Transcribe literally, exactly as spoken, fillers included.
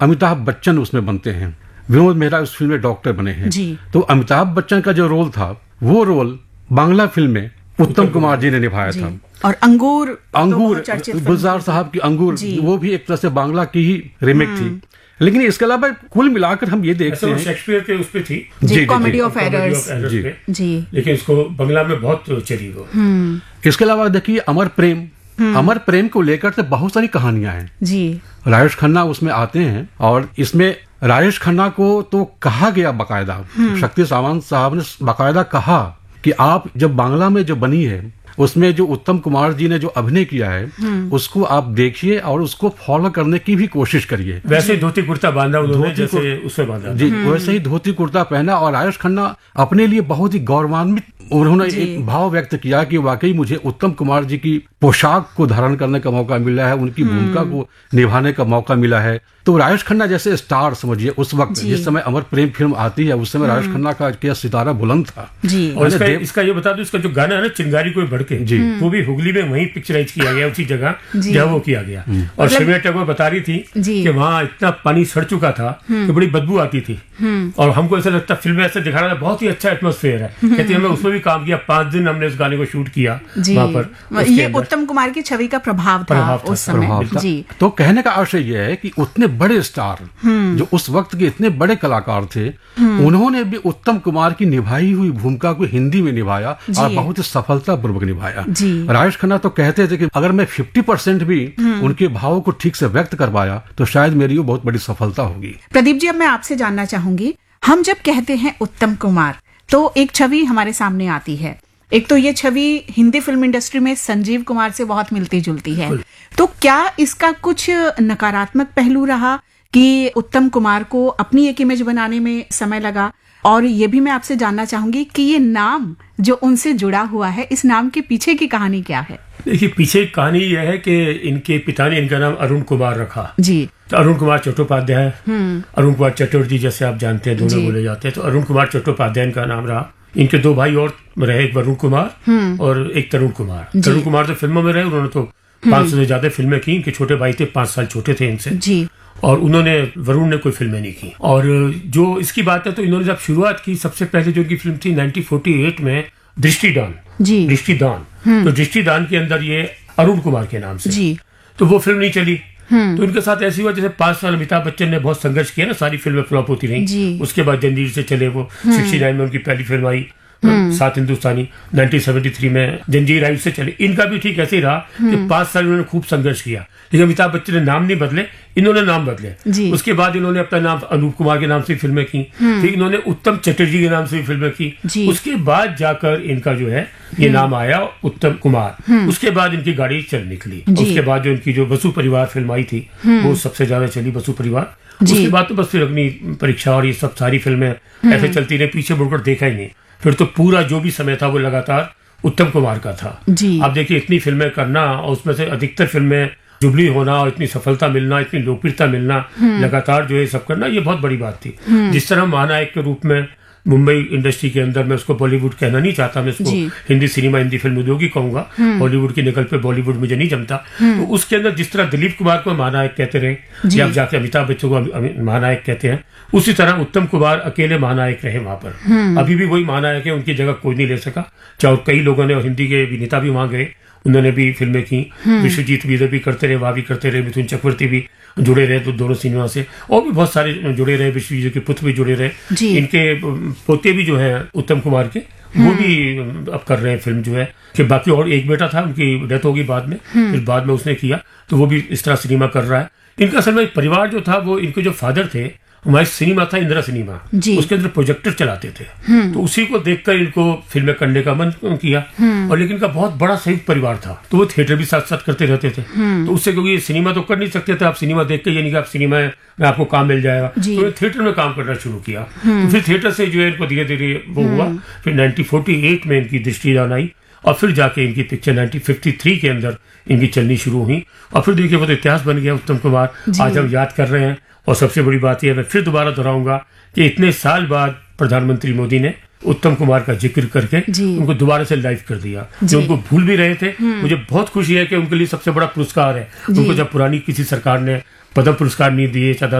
अमिताभ बच्चन उसमें बनते हैं, विनोद मेहरा उस फिल्म में डॉक्टर बने हैं जी। तो अमिताभ बच्चन का जो रोल था वो रोल बांग्ला फिल्म में उत्तम कुमार जी ने निभाया था। और अंगूर अंगूर गुलजार साहब की अंगूर वो भी एक तरह से बांग्ला की ही रिमेक थी। लेकिन इसके अलावा कुल मिलाकर हम ये देखते हैं शेक्सपियर के उस पे थी जी, कॉमेडी ऑफ एरर्स जी जी, लेकिन इसको बंगला में बहुत चली वो। इसके अलावा देखिए अमर प्रेम, अमर प्रेम को लेकर तो बहुत सारी कहानियां हैं जी। राजेश खन्ना उसमें आते हैं और इसमें राजेश खन्ना को तो कहा गया बाकायदा, शक्ति सावंत साहब ने बाकायदा कहा कि आप जब बांग्ला में जो बनी है उसमें जो उत्तम कुमार जी ने जो अभिनय किया है उसको आप देखिए और उसको फॉलो करने की भी कोशिश करिए। वैसे धोती कुर्ता बांधा उन्होंने जैसे उससे बांधा जी, वैसे ही धोती कुर्ता पहना और राजेश खन्ना अपने लिए बहुत ही गौरवान्वित उन्होंने एक भाव व्यक्त किया कि वाकई मुझे उत्तम कुमार जी की पोशाक को धारण करने का मौका मिला है, उनकी भूमिका को निभाने का मौका मिला है। तो राजेश खन्ना जैसे स्टार समझिए उस वक्त जिस समय अमर प्रेम फिल्म आती है उस समय राजेश खन्ना का क्या सितारा बुलंद था जी। और इसका, इसका ये बता दूं इसका जो गाना है ना चिंगारी कोई भड़के जी, वो भी हुगली में वहीं पिक्चराइज किया गया उसी जगह जहाँ वो किया गया। और शर्मिला टैगोर बता रही थी कि वहाँ इतना पानी सड़ चुका था कि बड़ी बदबू आती थी और हमको ऐसा लगता फिल्म में ऐसा दिखा रहा था बहुत ही अच्छा एटमॉस्फेयर है। कहती है हमने उसमें भी काम किया, पांच दिन हमने इस गाने को शूट किया वहाँ पर। ये उत्तम कुमार की छवि का प्रभाव था उस समय जी। तो कहने का आशय यह है कि उतने बड़े स्टार जो उस वक्त के इतने बड़े कलाकार थे उन्होंने भी उत्तम कुमार की निभाई हुई भूमिका को हिंदी में निभाया और बहुत ही सफलतापूर्वक निभाया। राजेश खन्ना तो कहते थे कि अगर मैं फिफ्टी परसेंट भी उनके भावों को ठीक से व्यक्त कर पाया तो शायद मेरी वो बहुत बड़ी सफलता होगी। प्रदीप जी अब मैं आपसे जानना चाहूंगी, हम जब कहते हैं उत्तम कुमार तो एक छवि हमारे सामने आती है। एक तो ये छवि हिंदी फिल्म इंडस्ट्री में संजीव कुमार से बहुत मिलती जुलती है, तो क्या इसका कुछ नकारात्मक पहलू रहा कि उत्तम कुमार को अपनी एक इमेज बनाने में समय लगा? और ये भी मैं आपसे जानना चाहूंगी कि ये नाम जो उनसे जुड़ा हुआ है, इस नाम के पीछे की कहानी क्या है? देखिए पीछे कहानी यह है कि इनके पिता ने इनका नाम अरुण कुमार रखा जी। तो अरुण कुमार चट्टोपाध्याय, अरुण कुमार चटर्जी जैसे आप जानते हैं दोनों बोले जाते हैं, तो अरुण कुमार चट्टोपाध्याय इनका नाम रहा। इनके दो भाई और रहे, एक वरुण कुमार और एक तरुण कुमार। तरुण कुमार तो फिल्मों में रहे, उन्होंने तो पांच सौ से ज्यादा फिल्में की। इनके छोटे भाई थे, पांच साल छोटे थे इनसे जी। और उन्होंने वरुण ने कोई फिल्में नहीं की। और जो इसकी बात है तो इन्होंने जब शुरुआत की सबसे पहले जो इनकी फिल्म थी नाइनटीन फोर्टी एट में दृष्टिदान जी, दृष्टिदान। तो दृष्टिदान के अंदर ये अरुण कुमार के नाम से जी। तो वो फिल्म नहीं चली। तो इनके साथ ऐसी हुआ जैसे पांच साल अमिताभ बच्चन ने बहुत संघर्ष किया ना, सारी फिल्में फ्लॉप होती रही। उसके बाद जंजीर से चले, वो सिक्सटी नाइन में उनकी पहली फिल्म आई सात हिंदुस्तानी, नाइनटीन सेवेंटी थ्री में जंजीर आई, से चले। इनका भी ठीक ऐसे ही रहा कि पांच साल इन्होंने खूब संघर्ष किया, लेकिन अमिताभ बच्चन ने नाम नहीं बदले, इन्होंने नाम बदले। उसके बाद इन्होंने अपना नाम अनूप कुमार के नाम से फिल्में की, फिर इन्होंने उत्तम चटर्जी के नाम से फिल्में की। उसके बाद जाकर इनका जो है ये नाम आया उत्तम कुमार। उसके बाद इनकी गाड़ी चल निकली। उसके बाद जो इनकी जो बसु परिवार फिल्म आई थी वो सबसे ज्यादा चली, बसु परिवार। उसके बाद तो बस फिर अग्नि परीक्षा और ये सब सारी फिल्में ऐसे चलती रही, पीछे मुड़कर देखा ही नहीं। फिर तो पूरा जो भी समय था वो लगातार उत्तम कुमार का था। आप देखिए इतनी फिल्में करना और उसमें से अधिकतर फिल्में जुबली होना और इतनी सफलता मिलना, इतनी लोकप्रियता मिलना, लगातार जो है सब करना, ये बहुत बड़ी बात थी। जिस तरह महानायक के रूप में मुंबई इंडस्ट्री के अंदर, मैं उसको बॉलीवुड कहना नहीं चाहता, मैं उसको हिंदी सिनेमा हिंदी फिल्म उद्योग ही कहूंगा, हॉलीवुड की निकल पे बॉलीवुड मुझे नहीं जमता। तो उसके अंदर जिस तरह दिलीप कुमार को महानायक कहते रहे या आप जाके अमिताभ बच्चन को महानायक कहते हैं, उसी तरह उत्तम कुमार अकेले महानायक रहे वहां पर। अभी भी वही महानायक है, उनकी जगह कोई नहीं ले सका। चाहे कई लोगों ने, हिंदी के अभिनेता भी वहां गए, उन्होंने भी फिल्में की, विश्वजीत भी इधर भी करते रहे, वहां भी करते रहे, मिथुन चक्रवर्ती भी जुड़े रहे तो दोनों सिनेमा से, और भी बहुत सारे जुड़े रहे, विश्वजीत के पुत्र भी जुड़े रहे। इनके पोते भी जो है उत्तम कुमार के, वो भी अब कर रहे हैं फिल्म जो है। कि बाकी और एक बेटा था, उनकी डेथ होगी बाद में, फिर बाद में उसने किया, तो वो भी इस तरह सिनेमा कर रहा है। इनका असल में परिवार जो था, वो इनके जो फादर थे, हमारे सिनेमा था इंदिरा सिनेमा, उसके अंदर प्रोजेक्टर चलाते थे, तो उसी को देखकर इनको फिल्में करने का मन किया। और लेकिन इनका बहुत बड़ा संयुक्त परिवार था, तो वो थिएटर भी साथ साथ करते रहते थे। तो उससे क्योंकि सिनेमा तो कर नहीं सकते थे, आप सिनेमा देख के ये नहीं कि आप सिनेमा में आपको काम मिल जाएगा, तो थिएटर में काम करना शुरू किया। तो फिर थिएटर से जो है इनको धीरे धीरे वो हुआ। फिर नाइनटीन फोर्टी एट में इनकी दृष्टिदान आई, और फिर जाके इनकी पिक्चर नाइनटीन फिफ्टी थ्री के अंदर इनकी चलनी शुरू हुई। और फिर देखिए वो तो इतिहास बन गया उत्तम कुमार, आज हम याद कर रहे हैं। और सबसे बड़ी बात यह, मैं फिर दोबारा दोहराऊंगा कि इतने साल बाद प्रधानमंत्री मोदी ने उत्तम कुमार का जिक्र करके उनको दोबारा से लाइव कर दिया, जो उनको भूल भी रहे थे। मुझे बहुत खुशी है कि उनके लिए सबसे बड़ा पुरस्कार है। उनको जब पुरानी किसी सरकार ने पद्म पुरस्कार नहीं दिए,